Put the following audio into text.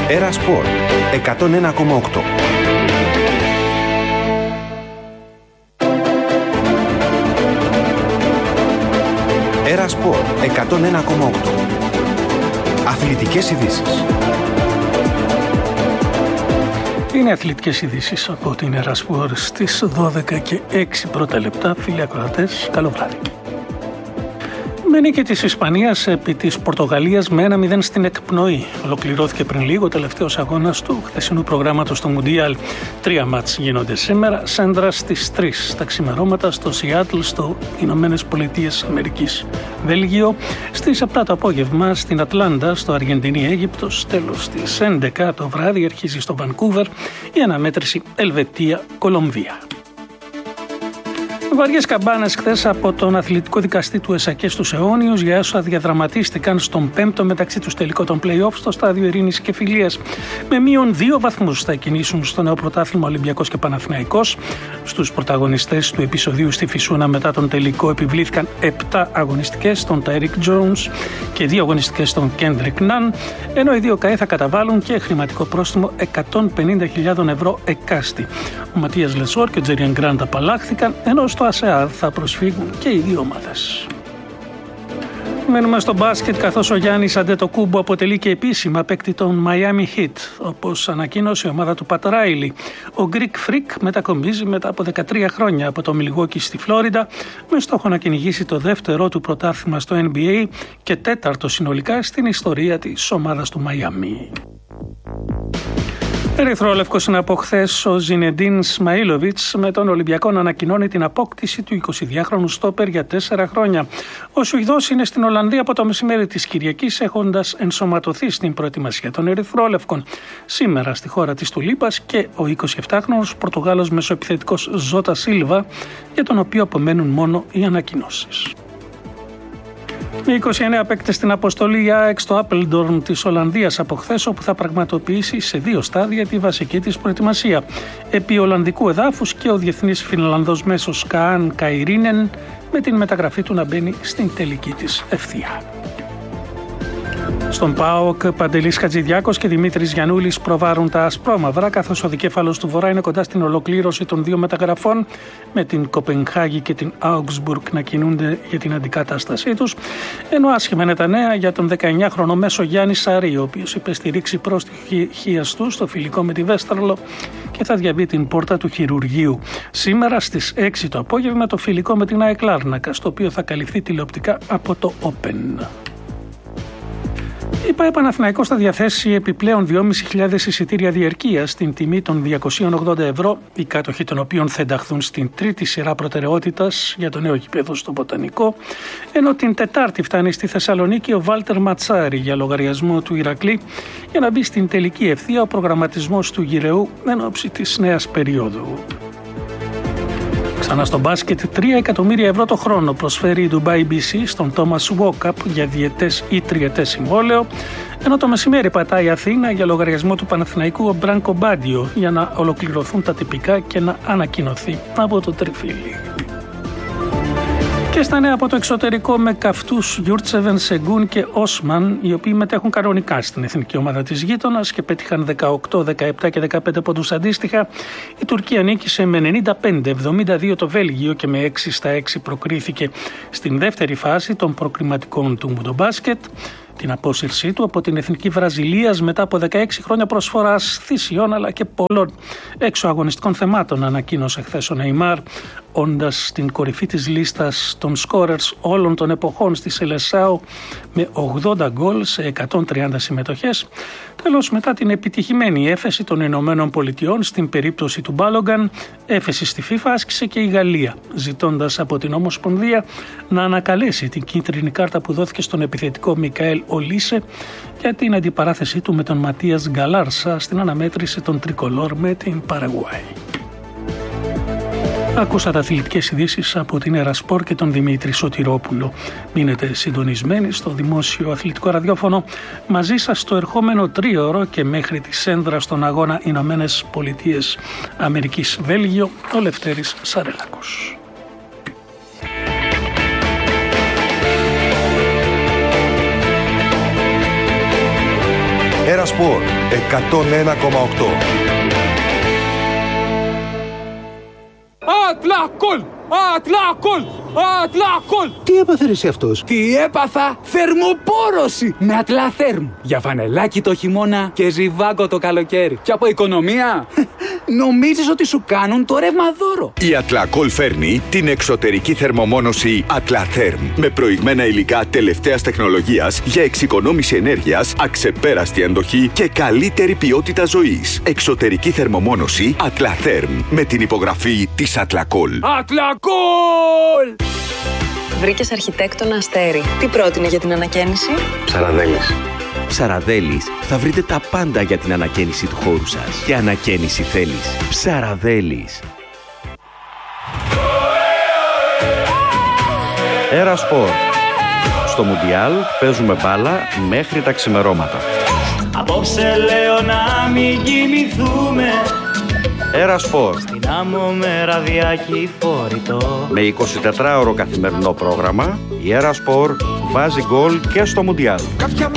Έρα Σπορ 101,8. Έρα Σπορ 101,8. Αθλητικές ειδήσεις. Είναι αθλητικές ειδήσεις από την Έρα Σπορ στις 12 και 6 πρώτα λεπτά. Φίλοι ακροατές, καλό βράδυ. Με νίκη της Ισπανίας επί της Πορτογαλίας με 1-0 στην εκπνοή. Ολοκληρώθηκε πριν λίγο ο τελευταίος αγώνας του χθεσινού προγράμματος στο Μουντιάλ. 3 μάτς γίνονται σήμερα. Σέντρα στις 3 τα ξημερώματα στο Σιάτλ, στο Ηνωμένες Πολιτείες Αμερικής. Βέλγιο στις 7 το απόγευμα στην Ατλάντα, στο Αργεντινή Αίγυπτος. Τέλος στις 11 το βράδυ αρχίζει στο Βανκούβερ η αναμέτρηση Ελβετία-Κολομβία. Βαριές καμπάνες χθες από τον αθλητικό δικαστή του ΕΣΑΚΕ στους αιώνιους για έσω διαδραματίστηκαν στον 5ο μεταξύ τους τελικό των play-off στο στάδιο Ειρήνης και Φιλίας. Με μείον 2 βαθμούς θα κινήσουν στο νέο πρωτάθλημα Ολυμπιακός και Παναθηναϊκός. Στους πρωταγωνιστές του επεισοδίου στη Φυσούνα μετά τον τελικό επιβλήθηκαν 7 αγωνιστικές στον Τάιρικ Τζόουνς και 2 αγωνιστικές στον Κέντρικ Ναν, ενώ οι δύο ΚΑΕ θα καταβάλουν και χρηματικό πρόστιμο 150.000 ευρώ εκάστη. Ο Ματίας Λεσόρ και ο Τζέριαν Γκραντ απαλλάχθηκαν, ενώ στο ΑΣΕΑΔ θα προσφύγουν και οι δύο ομάδες. Μένουμε στο μπάσκετ, καθώς ο Γιάννης Αντετοκούμπο αποτελεί και επίσημα παίκτη των Miami Heat, όπως ανακοίνωσε η ομάδα του Πατ Ράιλι. Ο Greek Freak μετακομίζει μετά από 13 χρόνια από το Μιλγουόκι στη Φλόριντα, με στόχο να κυνηγήσει το δεύτερο του πρωτάθλημα στο NBA και τέταρτο συνολικά στην ιστορία της ομάδας του Miami. Ερυθρόλευκος είναι από χθες ο Ζινεντίν Σμαΐλοβιτς, με τον Ολυμπιακό να ανακοινώνει την απόκτηση του 22χρονου στόπερ για 4 χρόνια. Ο Σουηδός είναι στην Ολλανδία από το μεσημέρι της Κυριακής, έχοντας ενσωματωθεί στην προετοιμασία των Ερυθρόλευκων. Σήμερα στη χώρα της Τουλίπας και ο 27χρονος Πορτογάλος μεσοεπιθετικός Ζώτα Σίλβα, για τον οποίο απομένουν μόνο οι ανακοινώσεις. Με 29 παίκτες στην αποστολή, η ΑΕΚ στο Άπελντορν της Ολλανδίας από χθες, όπου θα πραγματοποιήσει σε 2 στάδια τη βασική της προετοιμασία. Επί Ολλανδικού εδάφους και ο διεθνής Φινλανδός μέσος Καάν Καϊρίνεν, με την μεταγραφή του να μπαίνει στην τελική της ευθεία. Στον ΠΑΟΚ, Παντελής Χατζηδιάκος και Δημήτρης Γιαννούλης προβάρουν τα ασπρόμαυρα, καθώς ο δικέφαλος του Βορρά είναι κοντά στην ολοκλήρωση των 2 μεταγραφών, με την Κοπενχάγη και την Augsburg να κινούνται για την αντικατάστασή τους, ενώ άσχημα είναι τα νέα για τον 19χρονο μέσο Γιάννη Σαρή, ο οποίος είπε στη ρήξη πρόστιχίας του στο φιλικό με τη Βέσταρλο και θα διαβεί την πόρτα του χειρουργείου. Σήμερα στις 6 το απόγευμα το φιλικό με την ΑΕΚ Λάρνακα, στο οποίο θα καλυφθεί τηλεοπτικά από το Open. Η ΠΑΕ Παναθηναϊκός θα διαθέσει επιπλέον 2.500 εισιτήρια διαρκείας στην τιμή των 280 ευρώ, οι κάτοχοι των οποίων θα ενταχθούν στην τρίτη σειρά προτεραιότητας για το νέο γήπεδο στο Βοτανικό, ενώ την Τετάρτη φτάνει στη Θεσσαλονίκη ο Βάλτερ Ματσάρη για λογαριασμό του Ηρακλή, για να μπει στην τελική ευθεία ο προγραμματισμός του γυρεού εν ώψη της νέας περίοδου. Ξανά στο μπάσκετ, 3 εκατομμύρια ευρώ το χρόνο προσφέρει η Dubai BC στον Thomas Walkup για διετές ή τριετές συμβόλαιο, ενώ το μεσημέρι πατάει η Αθήνα για λογαριασμό του Παναθηναϊκού ο Μπράνκο Μπάντιο για να ολοκληρωθούν τα τυπικά και να ανακοινωθεί από το Τριφύλι. Και στα νέα από το εξωτερικό, με καυτούς Γιούρτσεβεν, Σεγκούν και Όσμαν, οι οποίοι μετέχουν κανονικά στην εθνική ομάδα της γείτονας και πέτυχαν 18, 17 και 15 πόντους αντίστοιχα, η Τουρκία νίκησε με 95-72 το Βέλγιο και με 6-6 προκρίθηκε στην δεύτερη φάση των προκριματικών του μουντομπάσκετ. Την απόσυρσή του από την Εθνική Βραζιλίας μετά από 16 χρόνια προσφοράς, θυσιών αλλά και πολλών εξωαγωνιστικών θεμάτων, ανακοίνωσε χθες ο Νεϊμάρ, όντας στην κορυφή της λίστας των σκόρερς όλων των εποχών στη Σελεσάου με 80 γκολ σε 130 συμμετοχές. Τέλος, μετά την επιτυχημένη έφεση των Ηνωμένων Πολιτειών στην περίπτωση του Μπάλογκαν, έφεση στη FIFA άσκησε και η Γαλλία, ζητώντας από την Ομοσπονδία να ανακαλέσει την κίτρινη κάρτα που δόθηκε στον επιθετικό Μικαέλ Ολίσε για την αντιπαράθεσή του με τον Ματίας Γκαλάρσα στην αναμέτρηση των Τρικολόρ με την Παραγουάη. Ακούσατε αθλητικές ειδήσεις από την Έρα Σπορ και τον Δημήτρη Σωτηρόπουλο. Μείνετε συντονισμένοι στο δημόσιο αθλητικό ραδιόφωνο, μαζί σας στο ερχόμενο 3ωρο και μέχρι τη σέντρα στον αγώνα Ηνωμένες Πολιτείες Αμερικής Βέλγιο, ο Λευτέρης Σαρέλακος. Ερασπορ 101,8. Ατλακόλ! Ατλακόλ! Ατλακόλ! Τι έπαθε εσύ αυτός? Τι έπαθα? Θερμοπόρωση με Ατλαθέρμ. Για φανελάκι το χειμώνα και ζιβάγκο το καλοκαίρι. Και από οικονομία νομίζεις ότι σου κάνουν το ρεύμα δώρο. Η Ατλακόλ φέρνει την εξωτερική θερμομόνωση Ατλαθέρμ με προηγμένα υλικά τελευταίας τεχνολογίας για εξοικονόμηση ενέργειας, αξεπέραστη αντοχή και καλύτερη ποιότητα ζωής. Εξωτερική θερμομόνωση Ατλαθέρμ με την υπογραφή της Ατλακόλ. Ατλακόλ! Βρήκες αρχιτέκτονα Αστέρι. Τι πρότεινε για την ανακαίνιση? Ψαραδέλης. Ψαραδέλης, θα βρείτε τα πάντα για την ανακαίνιση του χώρου σας. Και ανακαίνιση θέλεις. Ψαραδέλης. Ερασπορ. Στο Μουντιάλ παίζουμε μπάλα μέχρι τα ξημερώματα. Απόψε λέω να μην κοιμηθούμε. Ερασπορ. Στην άμμο με ραδιάκι φορητό. Με 24ωρο καθημερινό πρόγραμμα, η Ερασπορ βάζει γκολ και στο Μουντιάλ.